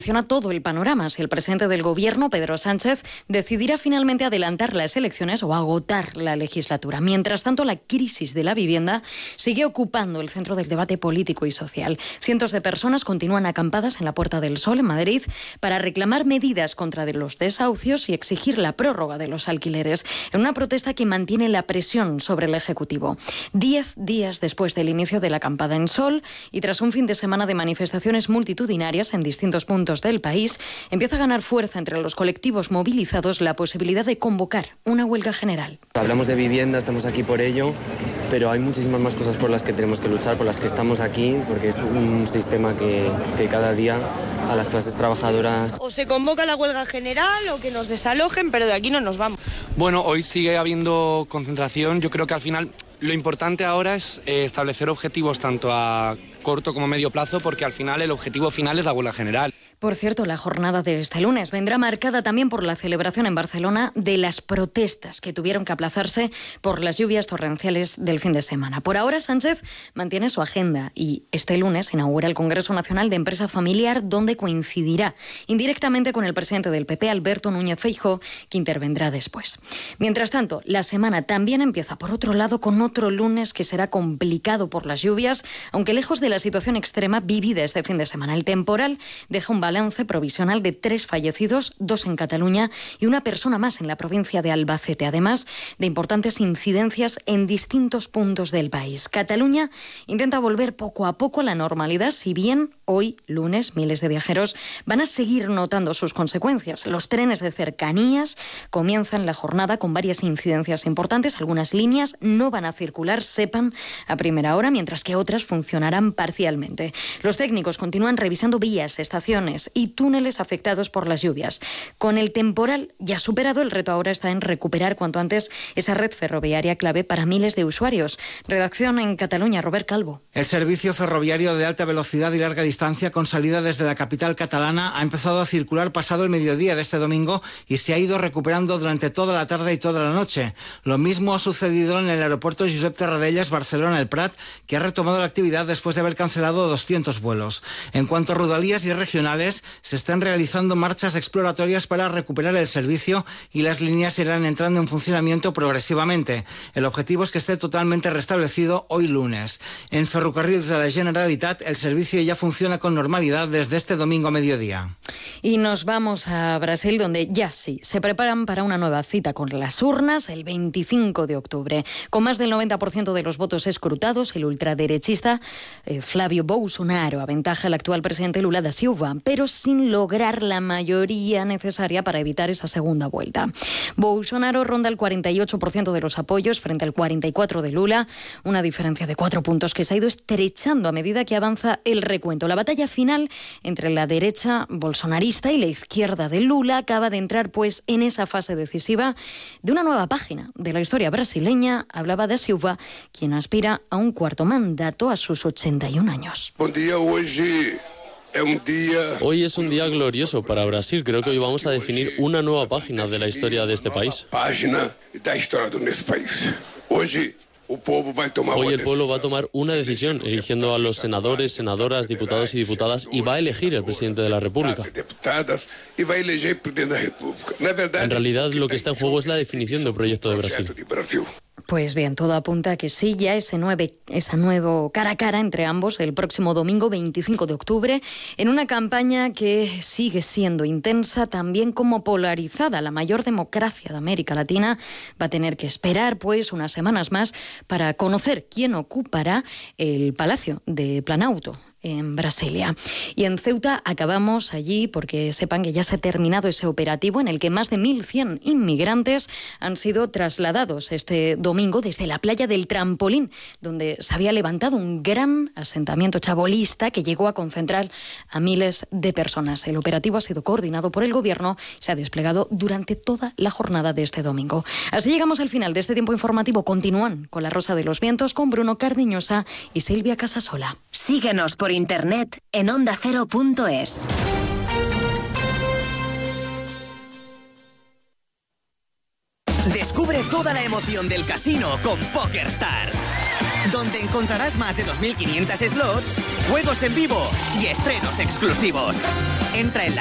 Todo el panorama si el presidente del gobierno, Pedro Sánchez, decidirá finalmente adelantar las elecciones o agotar la legislatura. Mientras tanto, la crisis de la vivienda sigue ocupando el centro del debate político y social. Cientos de personas continúan acampadas en la Puerta del Sol, en Madrid, para reclamar medidas contra los desahucios y exigir la prórroga de los alquileres, en una protesta que mantiene la presión sobre el Ejecutivo. 10 días después del inicio de la acampada en Sol y tras un fin de semana de manifestaciones multitudinarias en distintos puntos del país, empieza a ganar fuerza entre los colectivos movilizados la posibilidad de convocar una huelga general. Hablamos de vivienda, estamos aquí por ello, pero hay muchísimas más cosas por las que tenemos que luchar, por las que estamos aquí, porque es un sistema que cada día a las clases trabajadoras... O se convoca la huelga general o que nos desalojen, pero de aquí no nos vamos. Bueno, hoy sigue habiendo concentración. Yo creo que al final lo importante ahora es establecer objetivos tanto a corto como medio plazo, porque al final el objetivo final es la huelga general. Por cierto, la jornada de este lunes vendrá marcada también por la celebración en Barcelona de las protestas que tuvieron que aplazarse por las lluvias torrenciales del fin de semana. Por ahora, Sánchez mantiene su agenda y este lunes inaugura el Congreso Nacional de Empresa Familiar, donde coincidirá indirectamente con el presidente del PP, Alberto Núñez Feijóo, que intervendrá después. Mientras tanto, la semana también empieza, por otro lado, con otro lunes que será complicado por las lluvias, aunque lejos de la situación extrema vivida este fin de semana. El temporal deja un balance provisional de 3 fallecidos, 2 en Cataluña y una persona más en la provincia de Albacete, además de importantes incidencias en distintos puntos del país. Cataluña intenta volver poco a poco a la normalidad, si bien hoy, lunes, miles de viajeros van a seguir notando sus consecuencias. Los trenes de cercanías comienzan la jornada con varias incidencias importantes. Algunas líneas no van a circular, sepan, a primera hora, mientras que otras funcionarán parcialmente. Los técnicos continúan revisando vías, estaciones y túneles afectados por las lluvias. Con el temporal ya superado, el reto ahora está en recuperar cuanto antes esa red ferroviaria clave para miles de usuarios. Redacción en Cataluña, Robert Calvo. El servicio ferroviario de alta velocidad y larga distancia con salida desde la capital catalana ha empezado a circular pasado el mediodía de este domingo y se ha ido recuperando durante toda la tarde y toda la noche. Lo mismo ha sucedido en el aeropuerto Josep Tarradellas Barcelona-El Prat, que ha retomado la actividad después de haber cancelado 200 vuelos. En cuanto a rodalías y regionales, se están realizando marchas exploratorias para recuperar el servicio y las líneas irán entrando en funcionamiento progresivamente. El objetivo es que esté totalmente restablecido hoy lunes. En Ferrocarrils de la Generalitat, el servicio ya funciona con normalidad desde este domingo a mediodía. Y nos vamos a Brasil, donde ya sí se preparan para una nueva cita con las urnas el 25 de octubre. Con más del 90% de los votos escrutados, el ultraderechista Flávio Bolsonaro aventaja al actual presidente Lula da Silva, pero sin lograr la mayoría necesaria para evitar esa segunda vuelta. Bolsonaro ronda el 48% de los apoyos frente al 44% de Lula, una diferencia de 4 puntos que se ha ido estrechando a medida que avanza el recuento. La batalla final entre la derecha bolsonarista y la izquierda de Lula acaba de entrar pues en esa fase decisiva de una nueva página de la historia brasileña. Hablaba da Silva, quien aspira a un cuarto mandato a sus 81 años. Buen día, Hoy es un día glorioso para Brasil. Creo que hoy vamos a definir una nueva página de la historia de este país. Hoy el pueblo va a tomar una decisión, eligiendo a los senadores, senadoras, diputados y diputadas, y va a elegir el presidente de la República. En realidad, lo que está en juego es la definición de un proyecto de Brasil. Pues bien, todo apunta a que sí, ya ese nuevo cara a cara entre ambos el próximo domingo 25 de octubre, en una campaña que sigue siendo intensa, también como polarizada. La mayor democracia de América Latina va a tener que esperar pues unas semanas más para conocer quién ocupará el Palacio de Planalto en Brasilia. Y en Ceuta acabamos allí porque sepan que ya se ha terminado ese operativo en el que más de 1.100 inmigrantes han sido trasladados este domingo desde la playa del Trampolín, donde se había levantado un gran asentamiento chabolista que llegó a concentrar a miles de personas. El operativo ha sido coordinado por el gobierno y se ha desplegado durante toda la jornada de este domingo. Así llegamos al final de este tiempo informativo. Continúan con La Rosa de los Vientos con Bruno Cardeñosa y Silvia Casasola. Síguenos por internet en ondacero.es. Descubre toda la emoción del casino con PokerStars. donde encontrarás más de 2.500 slots, juegos en vivo y estrenos exclusivos. Entra en